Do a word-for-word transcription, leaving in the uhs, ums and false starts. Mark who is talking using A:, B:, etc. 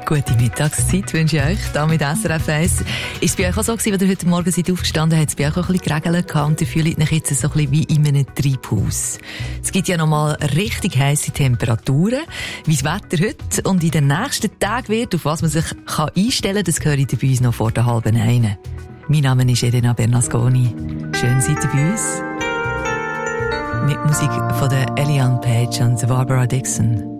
A: Gute Mittagszeit wünsche ich euch, hier mit S R F eins. Ist es bei euch auch so gewesen, wenn ihr heute Morgen seid aufgestanden, hat es bei euch auch ein bisschen geregelt und ihr fühlt euch jetzt so ein bisschen wie in einem Treibhaus. Es gibt ja nochmal richtig heisse Temperaturen. Wie das Wetter heute und in den nächsten Tagen wird, auf was man sich kann einstellen kann, das höre ich bei uns noch vor der halben einen. Mein Name ist Elena Bernasconi. Schön seid ihr bei uns. Mit Musik von der Eliane Page und Barbara Dixon.